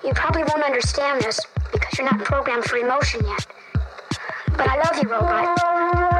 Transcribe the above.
You probably won't understand this because you're not programmed for emotion yet. But I love you, Robot.